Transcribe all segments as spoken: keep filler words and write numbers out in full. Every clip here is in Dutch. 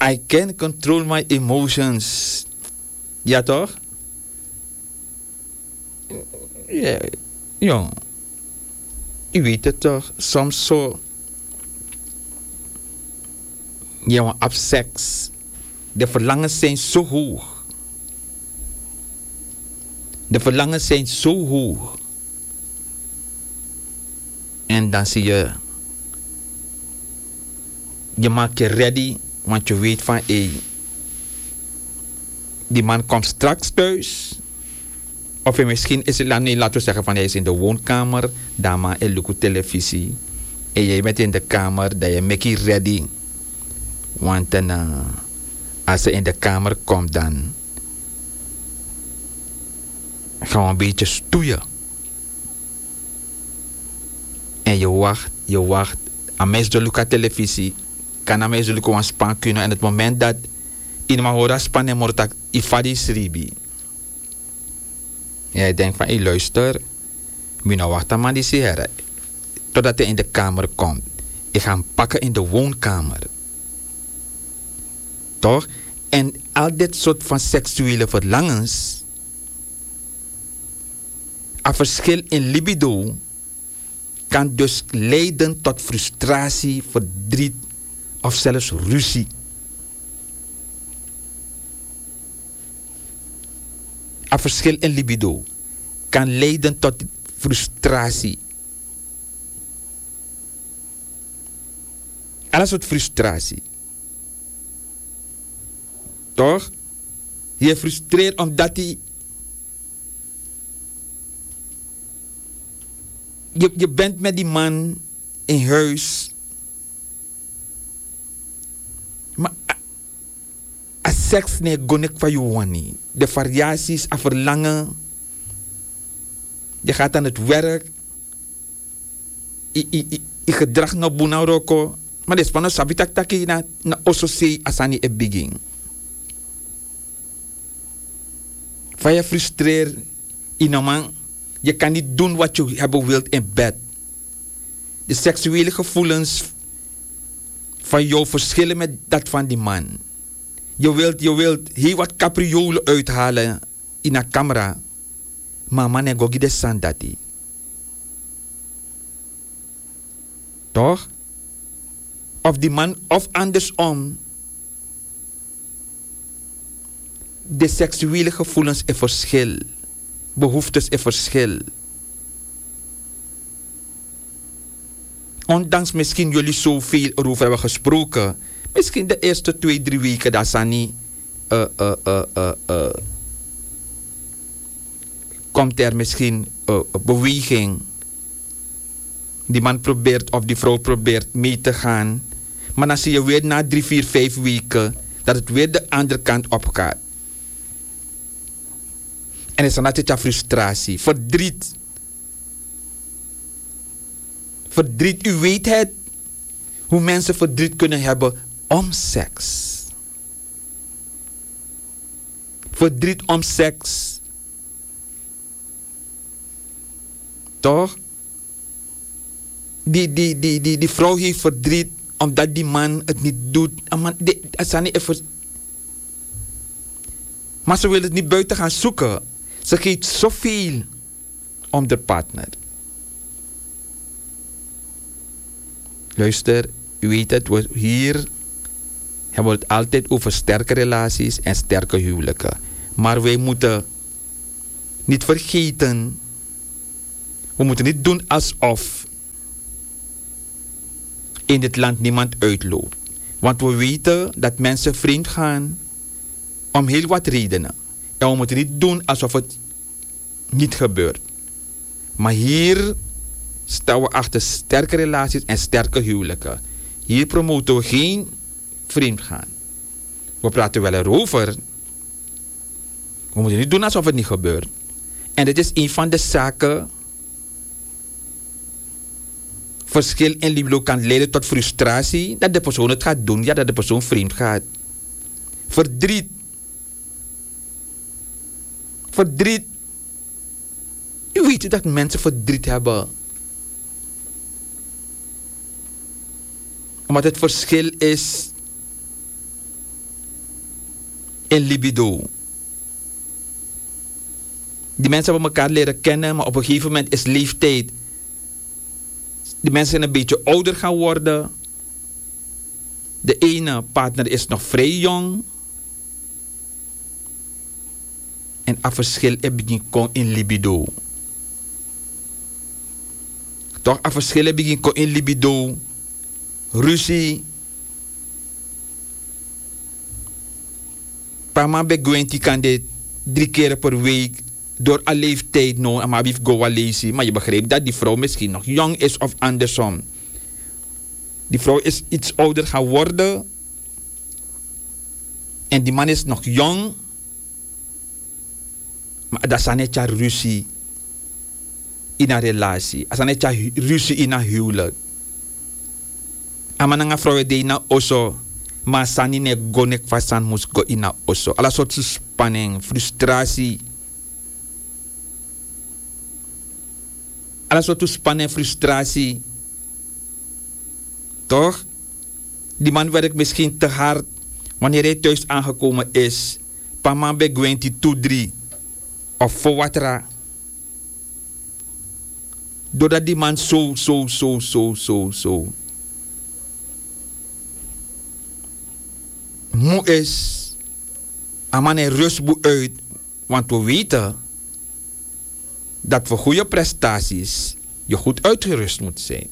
I can control my emotions. Ja, toch? Ja, ja. Je weet het toch? Soms zo. Ja, op seks. De verlangens zijn zo hoog. De verlangens zijn zo hoog. En dan zie je. Je maakt je ready. Want je weet van, hé. Die man komt straks thuis. Of misschien is het, nee, laten we zeggen van hij is in de woonkamer. Dan maar een leuke televisie. En jij bent in de kamer, dat je make it ready. Want uh, als ze in de kamer komt, dan gaan we een beetje stoeien. En je wacht, je wacht. Aan mij is de leuke televisie. Kan aan mij is de leuke span kunnen. En het moment dat in mijn horen span en mortak ifadi sribi. Jij denkt van, hé hey, luister, mina wacht maar die sigaret. Totdat hij in de kamer komt. Ik ga hem pakken in de woonkamer. Toch? En al dit soort van seksuele verlangens, een verschil in libido, kan dus leiden tot frustratie, verdriet of zelfs ruzie. Een verschil in libido kan leiden tot frustratie. Alles wat frustratie. Toch? Je frustreert omdat hij. Je, je bent met die man in huis. Maar a seks nee gonek van je wani. De variaties, a verlangen. Je gaat aan het werk. Je gedrag naar Buna Roko. Maar de spannen sabitak taki na na osose asani e begin. Van je frustreert in een man. Je kan niet doen wat je hebben wilt in bed. De seksuele gevoelens van jou verschillen met dat van die man. Je wilt, je wilt heel wat capriolen uithalen in een camera. Maar man, ik gogi de sandati. Toch? Of die man, of andersom. De seksuele gevoelens is verschil. Behoeftes is verschil. Ondanks misschien jullie zoveel erover hebben gesproken. Misschien de eerste twee, drie weken dat zijn niet. Uh, uh, uh, uh, uh, komt er misschien uh, beweging. Die man probeert of die vrouw probeert mee te gaan. Maar dan zie je weer na drie, vier, vijf weken dat het weer de andere kant op gaat. En is dan altijd frustratie, verdriet. Verdriet, u weet het. Hoe mensen verdriet kunnen hebben om seks. Verdriet om seks. Toch? Die, die, die, die, die vrouw heeft verdriet omdat die man het niet doet. Maar ze wil het niet buiten gaan zoeken. Ze geeft zoveel om de partner. Luister, u weet het, we hier hebben we het altijd over sterke relaties en sterke huwelijken. Maar wij moeten niet vergeten, we moeten niet doen alsof in dit land niemand uitloopt. Want we weten dat mensen vreemd gaan om heel wat redenen. En we moeten niet doen alsof het niet gebeurt. Maar hier staan we achter sterke relaties en sterke huwelijken. Hier promoten we geen vreemdgaan. We praten wel erover. We moeten niet doen alsof het niet gebeurt. En dit is een van de zaken. Verschil in libido kan leiden tot frustratie. Dat de persoon het gaat doen. Ja, dat de persoon vreemd gaat. Verdriet. Verdriet. U weet dat mensen verdriet hebben. Omdat het verschil is in libido. Die mensen hebben elkaar leren kennen, maar op een gegeven moment is leeftijd. Die mensen zijn een beetje ouder gaan worden. De ene partner is nog vrij jong. En een verschil heb ik in libido. Toch, een verschil heb ik in libido. Ruzie. Pama begwenti kan dit drie keer per week. Door een leeftijd nou, maar wie go lazy. Maar je begrijpt dat die vrouw misschien nog jong is of andersom. Die vrouw is iets ouder gaan worden. En die man is nog jong. Maar dat is net ja ruzie in een relatie. Dat is net ja ruzie in een huwelijk. En mijn vrouw deed na osso. Maar sani ne go nek vasan moest go in na osso. Alle soorten spanning, frustratie. Alle soorten spanning, frustratie. Toch? Die man werkt misschien te hard. Wanneer hij thuis aangekomen is. Pama be gwenti two drie. Of voor watra. Doordat die man zo, zo, zo, zo, zo, zo. Moe is. Een man in rust moet uit. Want we weten. Dat voor goede prestaties. Je goed uitgerust moet zijn.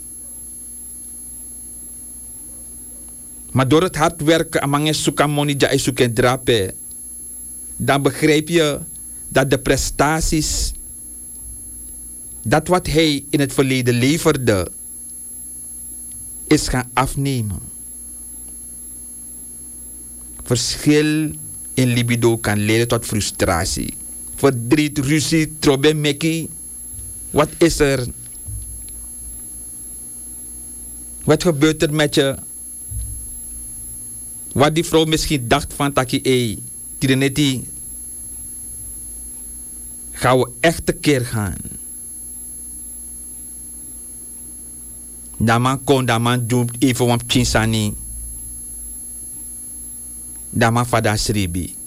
Maar door het hard werken. Amang is zoeken money. Ja zoeken drapen. Dan begrijp je. Dat de prestaties. Dat wat hij in het verleden leverde. Is gaan afnemen. Verschil in libido kan leiden tot frustratie. Verdriet, ruzie, trobe, mekkie. Wat is er? Wat gebeurt er met je? Wat die vrouw misschien dacht van taki e, Trinity. Gaan we echt een keer gaan. Dat man kon, dat man doet even wat chinsani. Dat man vada sribi.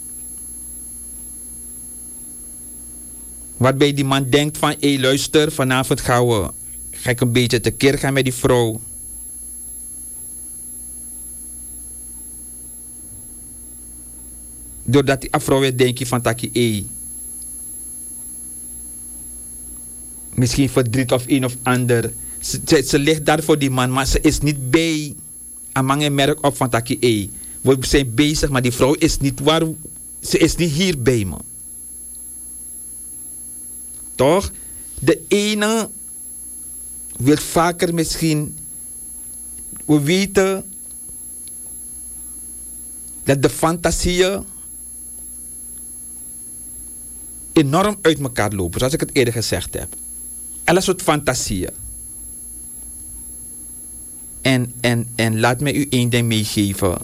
Waarbij die man denkt van, hé hey, luister, vanavond gaan we, ga ik een beetje tekeer gaan met die vrouw. Doordat die vrouw weer denkt van, taki, hé. Hey, misschien verdriet of een of ander. Ze, ze, ze ligt daar voor die man, maar ze is niet bij. Amang een merk op van taki, hé. Hey, we zijn bezig, maar die vrouw is niet waar. Ze is niet hier bij me. Toch? De ene wil vaker misschien. We weten dat de fantasieën enorm uit elkaar lopen, zoals ik het eerder gezegd heb. Alle soort fantasieën. En, en, en laat mij u één ding meegeven.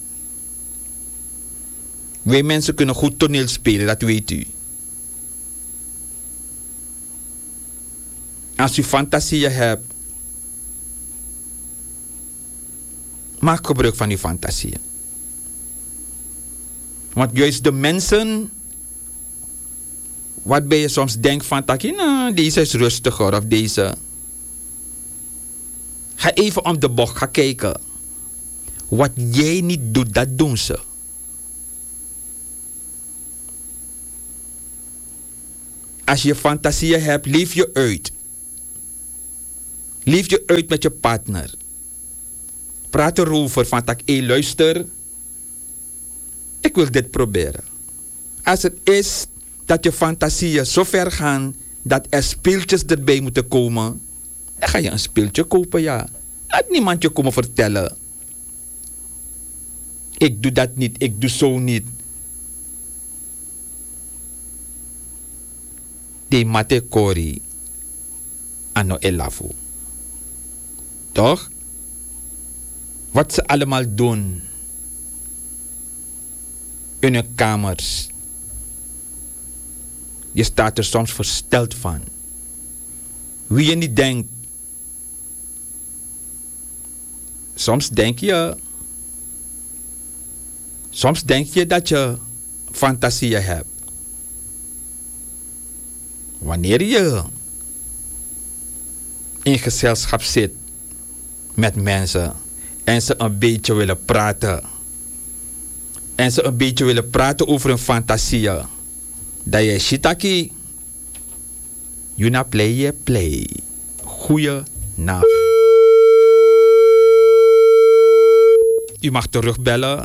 Wij mensen kunnen goed toneel spelen, dat weet u. Als u fantasieën hebt, maak gebruik van die fantasieën. Want juist de mensen, wat ben je soms denkt van, nou, deze is rustiger of deze. Ga even om de bocht, ga kijken. Wat jij niet doet, dat doen ze. Als je fantasieën hebt, leef je uit. Leef je uit met je partner. Praat erover van, tak, hé, luister. Ik wil dit proberen. Als het is dat je fantasieën zo ver gaan dat er speeltjes erbij moeten komen, dan ga je een speeltje kopen, ja. Laat niemand je komen vertellen. Ik doe dat niet, ik doe zo niet. De mate kori ano elafu. Toch? Wat ze allemaal doen in hun kamers. Je staat er soms versteld van. Wie je niet denkt. Soms denk je. Soms denk je dat je fantasieën hebt. Wanneer je in gezelschap zit met mensen en ze een beetje willen praten. En ze een beetje willen praten over hun fantasieën. Dat je shitaki. Juna play je play. Goeie nacht. U mag terugbellen.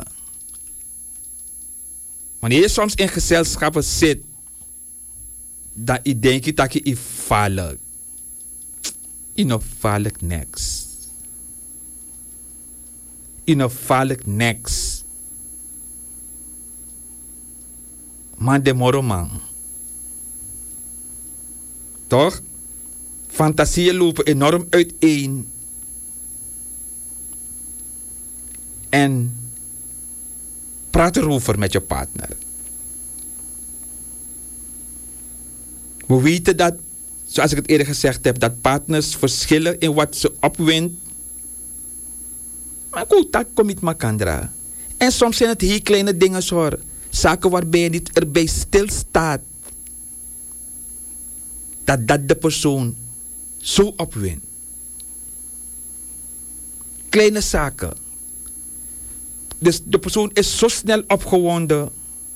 Wanneer je soms in gezelschappen zit, dan denk je dat je is vallig. In een vallig niks. In een vallig niks. Man de moro man. Toch? Fantasieën lopen enorm uiteen. En praat erover met je partner. We weten dat, zoals ik het eerder gezegd heb, dat partners verschillen in wat ze opwindt. Maar goed, dat komt niet makandra. En soms zijn het heel kleine dingen hoor. Zaken waarbij je niet erbij stilstaat. Dat dat de persoon zo opwindt. Kleine zaken. Dus de persoon is zo snel opgewonden.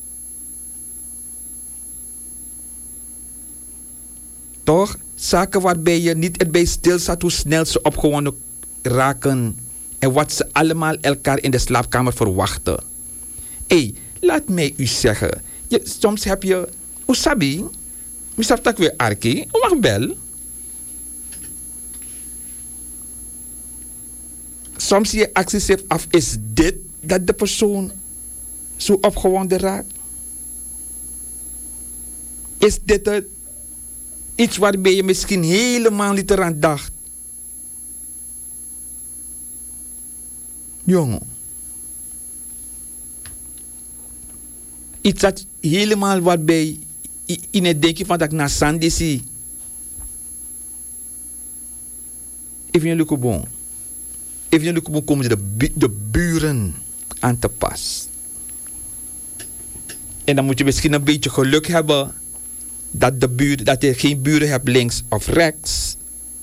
Toch? Zaken waarbij je niet erbij stilstaat hoe snel ze opgewonden raken. En wat ze allemaal elkaar in de slaapkamer verwachten. Hé, hey, laat mij u zeggen. Je, soms heb je... Usabi, misschien dat weer Arki. Mag bel. Soms je acties heeft af. Is dit dat de persoon zo opgewonden raakt? Is dit het? Iets waarbij je misschien helemaal niet eraan dacht. Jongen. Iets dat helemaal waarbij in het denken van dat ik naar Sandy zie. Even jullie komen. Even jullie komen komen de, bu de buren aan te pas. En dan moet je misschien een beetje geluk hebben dat, de buren, dat je geen buren hebt links of rechts.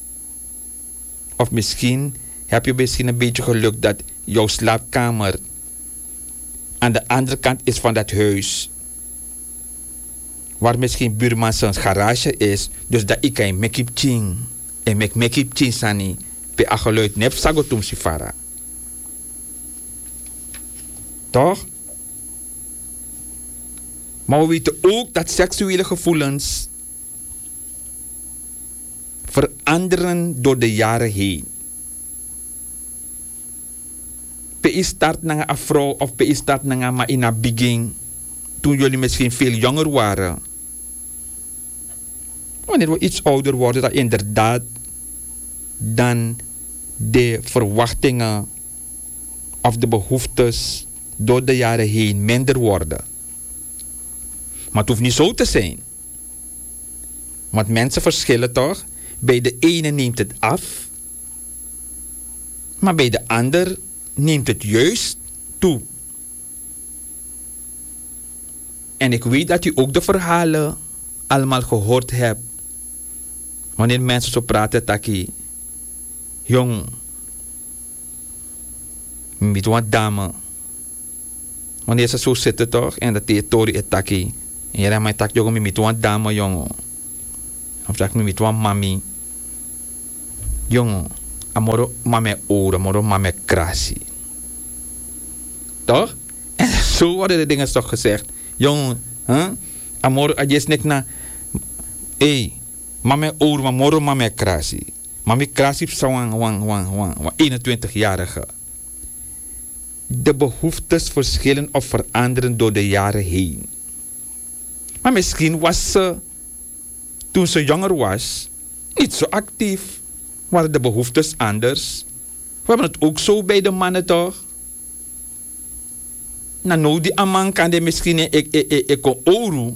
Of misschien heb je misschien een beetje geluk dat jouw slaapkamer aan de andere kant is van dat huis. Waar misschien buurman zijn garage is. Dus dat ik kan mekip ching. En mek mekip ching sani. Pe ageluid nep sagotum sifara. Toch? Maar we weten ook dat seksuele gevoelens veranderen door de jaren heen. Pe start naar een vrouw of pe start naar maar in een begin. Toen jullie misschien veel jonger waren. Wanneer we iets ouder worden, dat inderdaad dan de verwachtingen of de behoeftes door de jaren heen minder worden. Maar het hoeft niet zo te zijn. Want mensen verschillen toch? Bij de ene neemt het af, maar bij de ander neemt het juist toe. En ik weet dat u ook de verhalen allemaal gehoord hebt. Wanneer mensen zo praten, taki. Jong. Met wat dame. Wanneer ze zo zitten toch. En dat territorie is taki. En je hebt mij tak jongen met wat dame jongen. Of zeg me met wat mami. Jongen. Amoro mame oor. Amoro mame krasi. Toch? En zo worden de dingen toch gezegd. Jongen. Huh? Amoro adjes nek na. Hey. Mame oor. Amoro mame krasi. Mami krasi op zo'n wang wang wang. eenentwintigjarige. De behoeftes verschillen of veranderen door de jaren heen. Maar misschien was ze, toen ze jonger was, niet zo actief. Waren de behoeftes anders. We hebben het ook zo bij de mannen toch? Nou, nou die aman kan de misschien ik ik ik ik kon oru.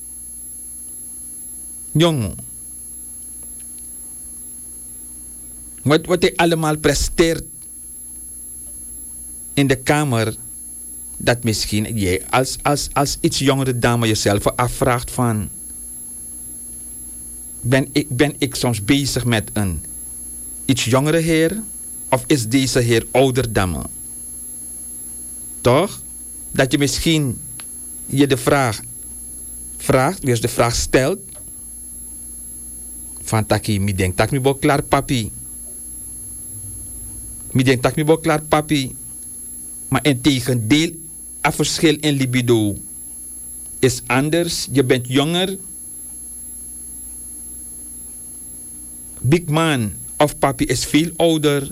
Jongen. Wat, wat hij allemaal presteert in de kamer, dat misschien jij als, als, als iets jongere dame jezelf afvraagt van... Ben ik, ben ik soms bezig met een iets jongere heer? Of is deze heer ouder dan me? Toch? Dat je misschien je de vraag vraagt, dus de vraag stelt. Van taki, mi denk tak mi bo klaar papi. Mi denk tak mi bo klaar papi. Maar in tegendeel, een verschil in libido is anders. Je bent jonger. Big man of papi is veel ouder.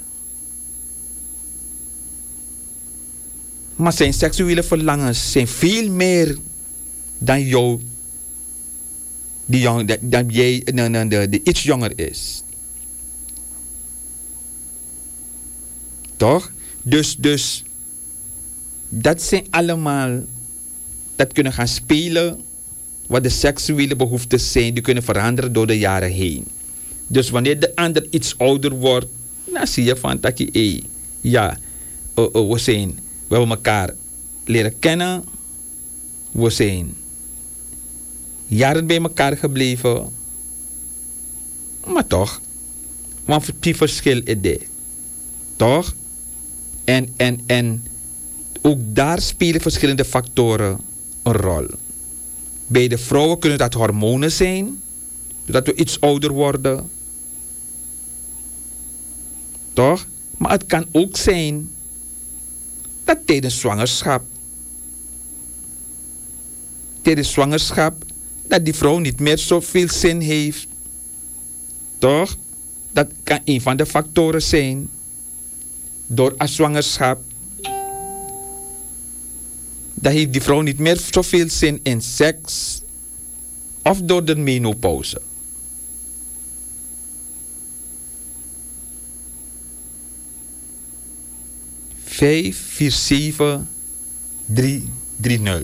Maar zijn seksuele verlangens zijn veel meer dan jou, die jong, dat, dat jij no, no, de, de iets jonger is. Toch? Dus, dus, dat zijn allemaal, dat kunnen gaan spelen, wat de seksuele behoeftes zijn, die kunnen veranderen door de jaren heen. Dus wanneer de ander iets ouder wordt, dan zie je van dat je, hey, ja, uh, uh, we zijn, we hebben elkaar leren kennen, we zijn jaren bij elkaar gebleven, maar toch, want die verschil is er, toch? En, en, en ook daar spelen verschillende factoren een rol. Bij de vrouwen kunnen dat hormonen zijn, doordat we iets ouder worden. Toch? Maar het kan ook zijn dat tijdens zwangerschap, tijdens zwangerschap, dat die vrouw niet meer zoveel zin heeft. Toch? Dat kan een van de factoren zijn. Door een zwangerschap, dat heeft die vrouw niet meer zoveel zin in seks. Of door de menopauze. vijf vier zeven drie drie nul.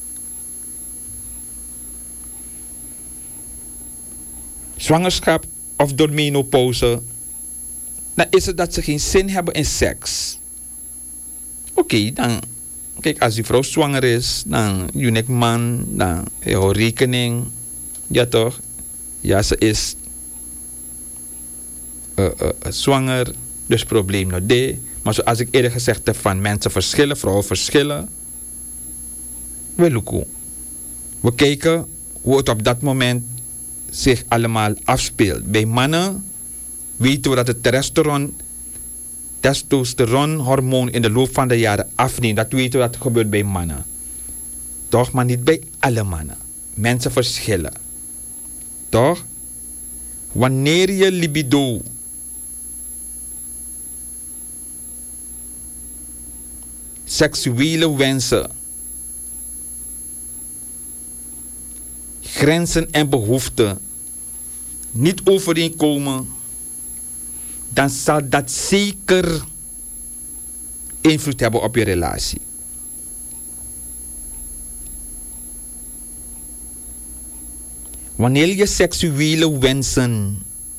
Zwangerschap of door menopauze, dan is het dat ze geen zin hebben in seks. Oké, okay, dan, kijk, als die vrouw zwanger is, dan unik man, dan jouw rekening, ja toch? Ja, ze is uh, uh, zwanger, dus probleem nog de. Maar zoals ik eerder gezegd heb, van mensen verschillen, vrouwen verschillen. We loeken. We kijken hoe het op dat moment zich allemaal afspeelt. Bij mannen weten we dat het testosteron, testosteronhormoon in de loop van de jaren afneemt. Dat weten we dat gebeurt bij mannen. Toch, maar niet bij alle mannen. Mensen verschillen. Toch? Wanneer je libido seksuele wensen, grenzen en behoeften niet overeenkomen, dan zal dat zeker invloed hebben op je relatie. Wanneer je seksuele wensen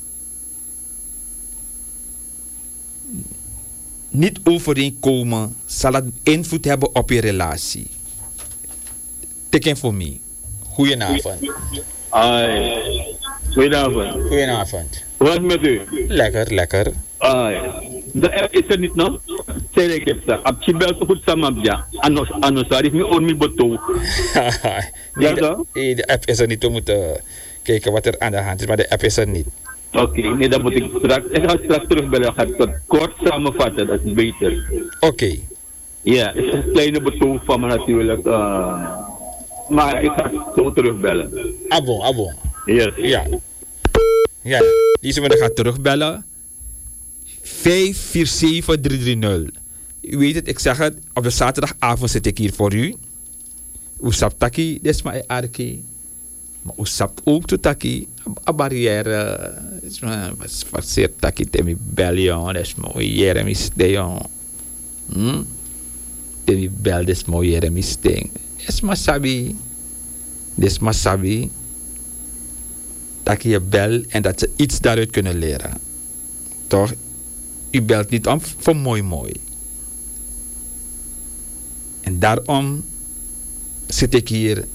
niet overeenkomen, zal het invloed hebben op je relatie. Teken voor me. Goedenavond. Ai, goedenavond. Goedenavond. Wat met u? Lekker, lekker. Ai, de app is er niet nog? Zeg ik heb dat. Ab je belt goed samen, ja. Anos, anos, daar is niet onmiddellijk beto. Ja, zo? Nee, de app is er niet. We moeten kijken wat er aan de hand is, maar de app is er niet. Oké, okay, nee, dan moet ik straks, ik ga straks terugbellen. Ik ga het kort samenvatten, dat is beter. Oké. Okay. Ja, het is een kleine betoog van me natuurlijk. Uh, maar ik ga het zo terugbellen. Ah bon, ah bon. Yes. Ja. Ja, die zullen we gaan terugbellen. vijf vier zeven drie drie nul. U weet het, ik zeg het, op de zaterdagavond zit ik hier voor u. Oesap taki, dat is mijn arki. Maar oesap ook to taki. Een barrière. Wat verseert taki temi bel, jongen. Dat is mooi, Jeremies, jongen. Hm? Temi bel, dat is mooi, Jeremies, ding. Dat is maar sabi. Dat is maar sabi. Dat je bel en dat ze iets daaruit kunnen leren. Toch? U belt niet om voor mooi mooi. En En daarom zit ik hier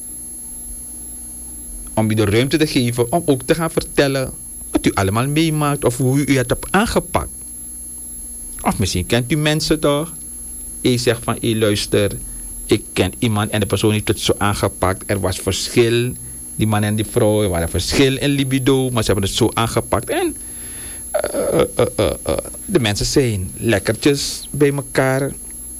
om u de ruimte te geven om ook te gaan vertellen wat u allemaal meemaakt of hoe u het hebt aangepakt. Of misschien kent u mensen toch? Je zegt van, hé luister, ik ken iemand en de persoon heeft het zo aangepakt. Er was verschil, die man en die vrouw, er was verschil in libido, maar ze hebben het zo aangepakt. En uh, uh, uh, uh, uh, de mensen zijn lekkertjes bij elkaar. Uh,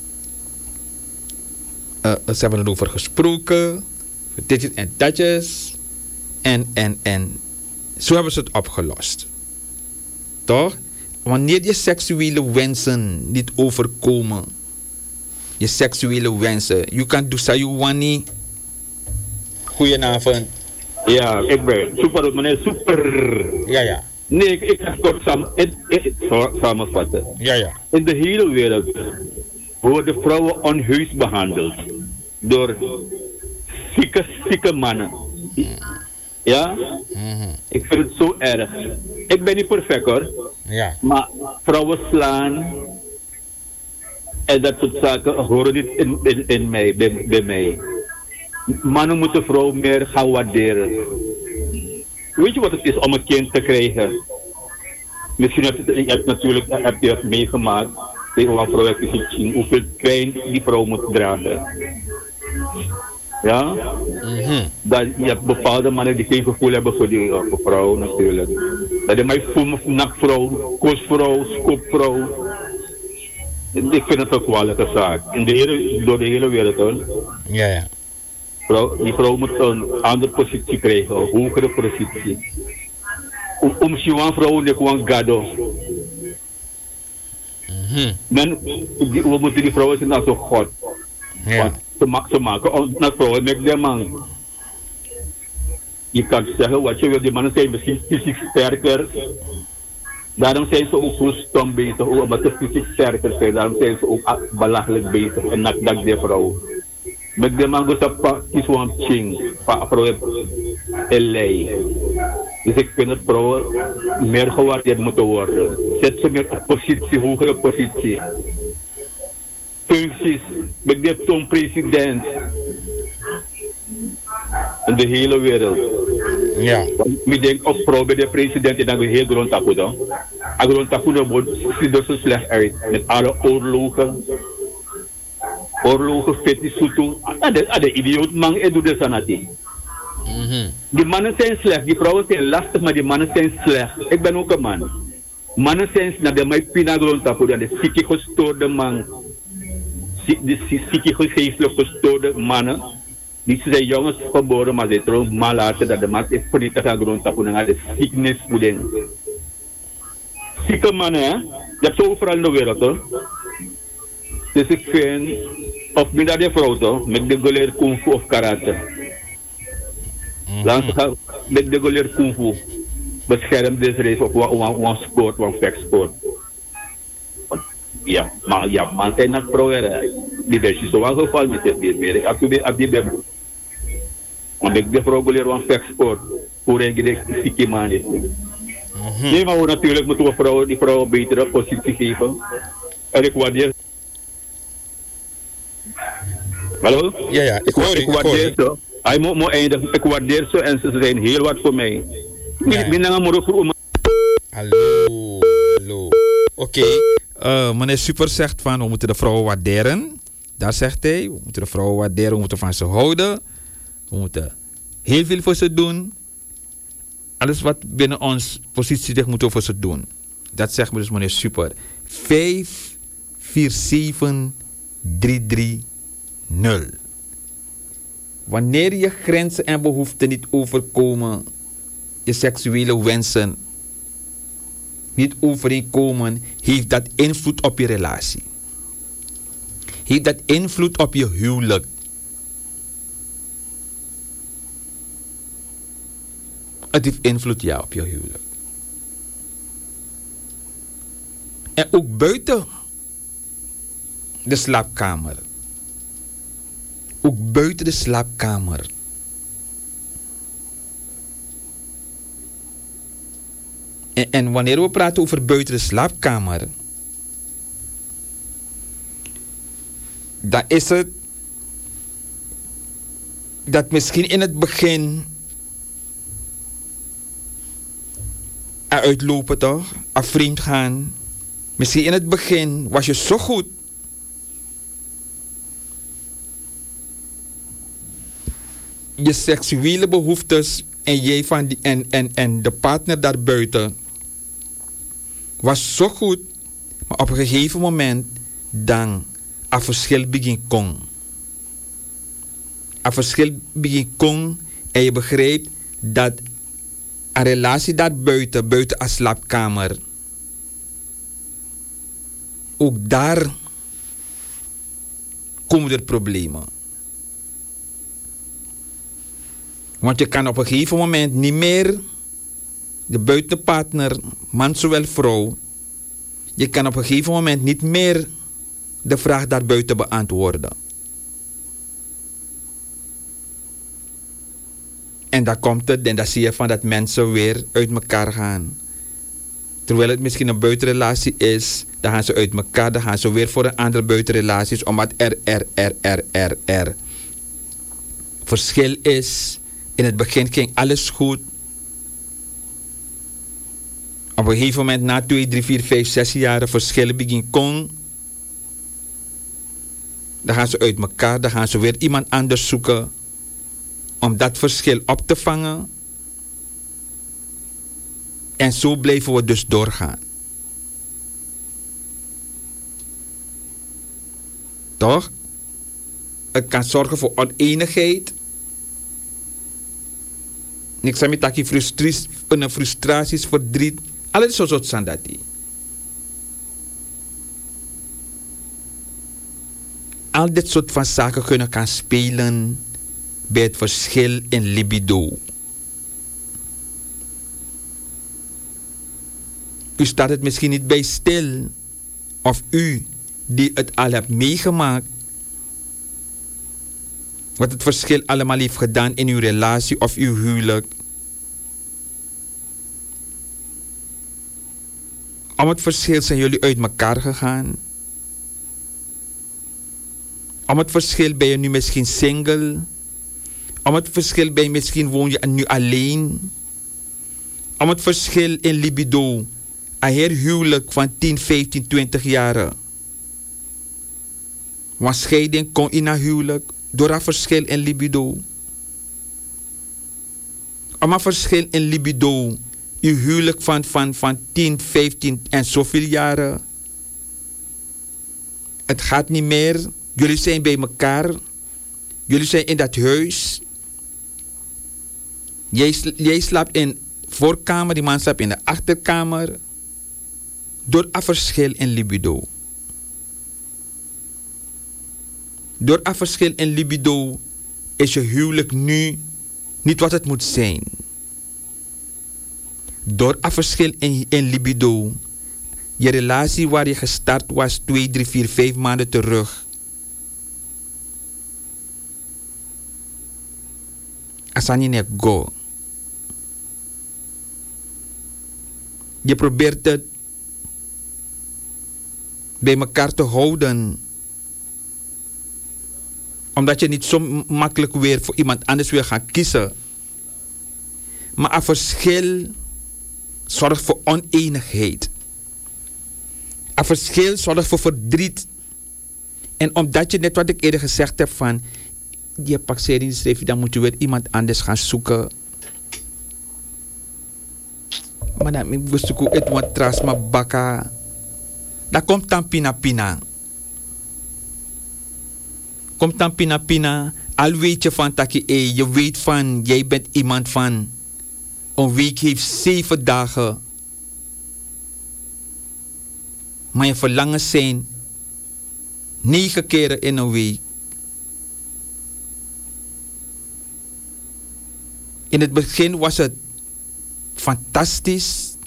ze hebben erover gesproken, ditjes en datjes. En, en, en zo hebben ze het opgelost. Toch? Wanneer je seksuele wensen niet overkomen, je seksuele wensen, je kan doen sayuwani. Goedenavond. Ja, ik ben super, meneer super. Ja, ja. Nee, ik, ik ga het kort samen, ik, ik, samenvatten. Ja, ja. In de hele wereld worden vrouwen onheus behandeld door zieke, zieke mannen. Ja? Mm-hmm. Ik vind het zo erg. Ik ben niet perfect hoor. Ja. Maar vrouwen slaan en dat soort zaken horen niet in, in, in mij, bij, bij mij. Mannen moeten vrouwen meer gaan waarderen. Weet je wat het is om een kind te krijgen? Misschien heb je, je hebt natuurlijk heb je het meegemaakt. Tegen een vrouw heb je gezien hoeveel pijn die vrouw moet dragen. Ja? Mm-hmm. Dat, je hebt bepaalde mannen die geen gevoel hebben voor die uh, voor vrouw natuurlijk. Dat je mij voelt nakvrouw, kostvrouw, skoopvrouw. Ik vind het een kwalijke zaak. In de hele, door de hele wereld hoor. Ja, ja. Vrouw, die vrouw moet een andere positie krijgen, een hogere positie. Om, om Siwan vrouwen die gewoon gado. Mm-hmm. Men, die, we moeten die vrouwen zien als een god. Ja. Want ze, ma ze maken naar vrouwen met de man. Je kan zeggen wat je wil, die mannen zijn misschien fysiek sterker. Daarom zijn ze ook zo stom bezig, omdat ze fysiek sterker zijn. Daarom zijn ze ook belachelijk bezig en nak dat de vrouw. Met de man gaat pa is one ching, pa vrouw elei. Dus ik vind dat vrouwen meer gewaardeerd moeten worden. Zet ze meer op positie, hogere positie. Functies, met de zo'n president. In de hele wereld. Ja. Ik denk of vrouw bij de president en dan weer heel grond tapu dan. En grond tapu wordt ziet er zo slecht uit. Met alle oorlogen. Oorlogen, fetisoetu. Ah, de idioot man en doet de sanati. Die mannen zijn slecht, die vrouwen zijn lastig, maar die mannen zijn slecht. Ik ben ook een man. Mannen zijn naar de mij pina grond tapu dan. De zieke gestoorde man. De zieke geestelijk gestoorde mannen. Die zijn jongens geboren, maar ze trouwen maar later dat de man is vernietigd aan grond tapu naar de zieknisvoeding. Zieke mannen, hè? Je hebt zo overal in de wereld, hoor. Dus ik vind, of met dat de vrouw, toch? Met de goleer kung fu of karate. Laten we gaan met de goleer kung fu. Bescherm deze race op een sport, een vechtsport. Ja, maar ja, man zijn naar vrouwen. Die is zo wel geval met het weer. Ik heb die bem. Want ik de vrouw goleer een vechtsport. Hoe ik de zieke man is. Nee, maar we natuurlijk moeten we vrouwen, die vrouwen een betere positie geven. En ik waardeer. Hallo? Ja, ja, ik hoor ik waardeer zo. Hij moet me eindigen. Ik waardeer zo en ze zijn heel wat voor mij. Ik ben dan maar voor. Hallo, hallo. Oké, okay. uh, meneer Super zegt van we moeten de vrouwen waarderen. Daar zegt hij, we moeten de vrouwen waarderen, we moeten van ze houden. We moeten heel veel voor ze doen. Alles wat binnen ons positie ligt, moeten we voor ze doen. Dat zegt me dus meneer Super. vijf vier zeven drie drie nul. Wanneer je grenzen en behoeften niet overkomen, je seksuele wensen niet overeenkomen, heeft dat invloed op je relatie. Heeft dat invloed op je huwelijk. Het heeft invloed, ja, op je huwelijk. En ook buiten de slaapkamer. Ook buiten de slaapkamer. En, en wanneer we praten over buiten de slaapkamer, dan is het dat misschien in het begin eruit lopen toch, af vreemd gaan. Misschien in het begin was je zo goed. Je seksuele behoeftes en, jij van die, en, en, en de partner daarbuiten was zo goed, maar op een gegeven moment dan een verschil begint kon. Een verschil begint kon en je begrijpt dat een relatie daarbuiten, buiten een slaapkamer, ook daar komen er problemen. Want je kan op een gegeven moment niet meer de buitenpartner, man zowel vrouw, je kan op een gegeven moment niet meer de vraag daarbuiten beantwoorden. En dan komt het en dan zie je van dat mensen weer uit elkaar gaan. Terwijl het misschien een buitenrelatie is, dan gaan ze uit elkaar, dan gaan ze weer voor een andere buitenrelaties, omdat er, er, er, er, er, er. Verschil is, in het begin ging alles goed. Op een gegeven moment, na twee, drie, vier, vijf, zes jaren verschillen begin kon. Dan gaan ze uit elkaar, dan gaan ze weer iemand anders zoeken om dat verschil op te vangen. En zo blijven we dus doorgaan. Toch? Het kan zorgen voor oneenigheid. Niks aan met frustraties, frustraties, verdriet. Alles zo soort zijn dat die. Al dit soort van zaken kunnen gaan spelen bij het verschil in libido. U staat het misschien niet bij stil. Of u die het al hebt meegemaakt. Wat het verschil allemaal heeft gedaan in uw relatie of uw huwelijk. Om het verschil zijn jullie uit elkaar gegaan. Om het verschil ben je nu misschien single. Om het verschil ben je misschien woon je nu alleen. Om het verschil in libido. Een herhuwelijk van tien, vijftien, twintig jaren. Want scheiding kon in een huwelijk door een verschil in libido. Om een verschil in libido. Uw huwelijk van, van, van tien, vijftien en zoveel jaren. Het gaat niet meer. Jullie zijn bij elkaar. Jullie zijn in dat huis. Jij, jij slaapt in de voorkamer, die man slaapt in de achterkamer. Door een verschil in libido. Door een verschil in libido is je huwelijk nu niet wat het moet zijn. Door een verschil in, in libido, je relatie waar je gestart was twee, drie, vier, vijf maanden terug. Asani nek go. Je probeert het bij elkaar te houden. Omdat je niet zo makkelijk weer voor iemand anders wil gaan kiezen. Maar een verschil zorgt voor oneenigheid. Een verschil zorgt voor verdriet. En omdat je net wat ik eerder gezegd heb van je paksering schreef, dan moet je weer iemand anders gaan zoeken. Maar dan moet je zoeken het wat trasma baka. Dan komt dan pina pina. Komt dan pina pina. Al weet je van taki e, je weet van jij bent iemand van een week heeft zeven dagen. Maar je verlangens zijn negen keren in een week. In het begin was het fantastisch.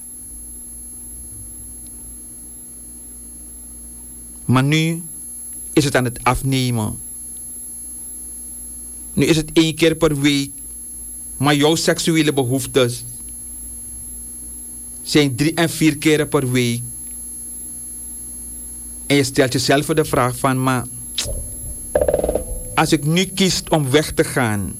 Maar nu is het aan het afnemen. Nu is het één keer per week. Maar jouw seksuele behoeftes zijn drie en vier keren per week. En je stelt jezelf de vraag van, maar als ik nu kies om weg te gaan,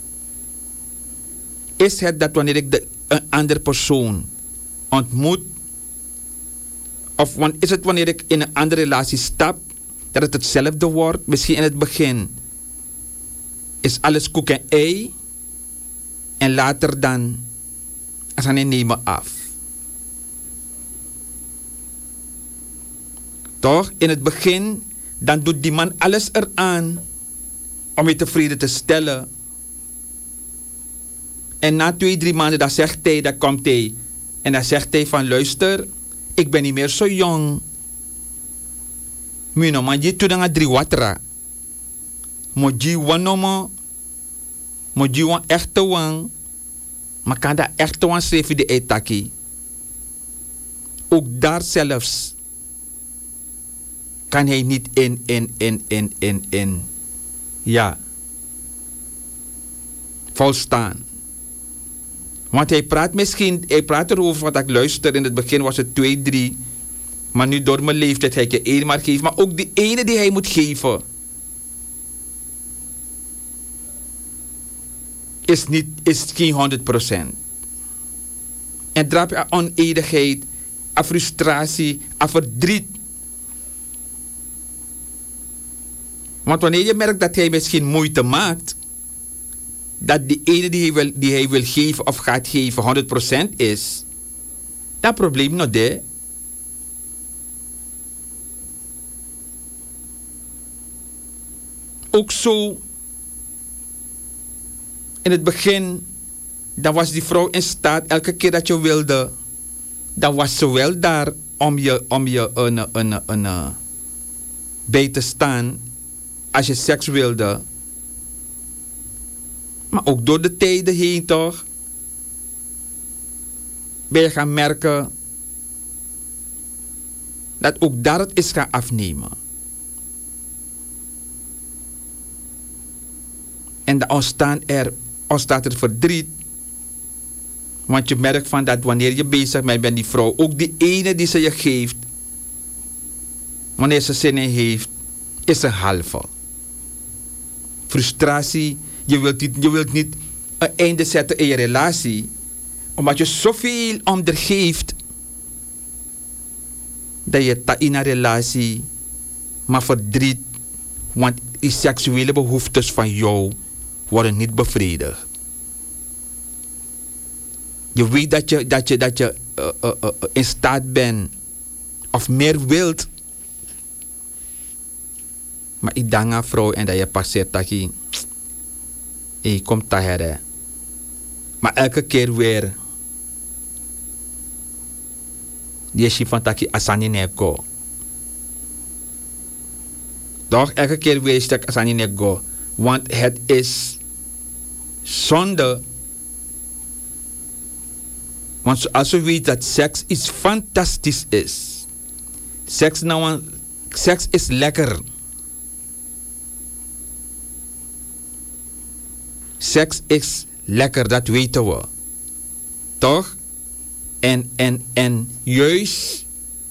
is het dat wanneer ik de, een andere persoon ontmoet, of wan- is het wanneer ik in een andere relatie stap, dat het hetzelfde wordt? Misschien in het begin is alles koek en ei, en later dan, als ze nemen af. Toch? In het begin, dan doet die man alles eraan om je tevreden te stellen. En na twee, drie maanden, dan zegt hij, dan komt hij. En dan zegt hij van, luister, ik ben niet meer zo jong. Mino, maar je doet dan drie watra. Moet je wanomo, moet je wan echte wan. Maar kan dat echte wan schrijven de etaki. Ook daar zelfs kan hij niet in, in, in, in, in, in. Ja. Volstaan. Want hij praat misschien, hij praat erover wat ik luister. In het begin was het twee, drie. Maar nu door mijn leeftijd ga ik je één maar geven. Maar ook die ene die hij moet geven, is, niet, is geen honderd procent. En drap je aan oneenigheid, aan frustratie, aan verdriet. Want wanneer je merkt dat hij misschien moeite maakt, dat die ene die hij wil, die hij wil geven of gaat geven honderd procent is, dat probleem nog daar. Ook zo, in het begin, dan was die vrouw in staat, elke keer dat je wilde, dan was ze wel daar om je, om je een, een, een, een, bij te staan als je seks wilde. Maar ook door de tijden heen toch, ben je gaan merken dat ook daar het is gaan afnemen. En dan ontstaan er, ontstaat er verdriet. Want je merkt van dat wanneer je bezig bent met die vrouw, ook die ene die ze je geeft, wanneer ze zin in heeft, is een halve. Frustratie, je wilt niet, je wilt niet een einde zetten in je relatie, omdat je zoveel om er geeft, dat je ta in een relatie, maar verdriet, want die seksuele behoeftes van jou worden niet bevredigd. Je weet dat je, dat je, dat je uh, uh, uh, in staat bent of meer wilt. Maar ik denk aan vrouw en dat je passeert dat je, je komt daar. Maar elke keer weer, die is van dat je asani neko. Toch elke keer weer is dat asani neko. Want het is zonde. Want als we weten dat seks iets fantastisch is. Seks, nou, seks is lekker. Seks is lekker, dat weten we. Toch? En, en, en juist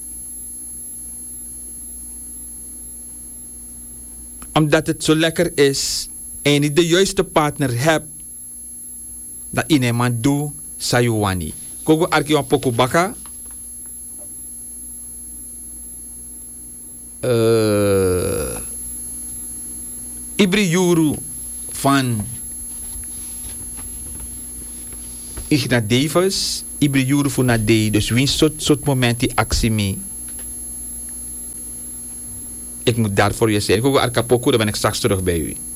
omdat het zo lekker is en je niet de juiste partner hebt, dat iemand doet, sayuwani. Kogo arkiwa poko baka. Uh, Ibri Juru van Igna Davis. Ibri Juru van Nade. Dus wie soort, soort moment die actie mee. Ik moet daar voor je zijn. Kogo arka poko, dan ben ik straks terug bij u.